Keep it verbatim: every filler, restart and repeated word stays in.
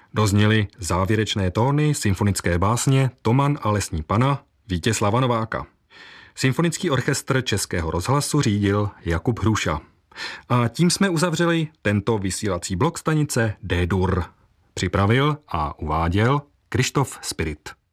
Dozněly závěrečné tóny symfonické básně Toman a lesní pana Vítězslava Nováka. Symfonický orchestr Českého rozhlasu řídil Jakub Hruša. A tím jsme uzavřeli tento vysílací blok stanice D-dur. Připravil a uváděl Krištof Spirit.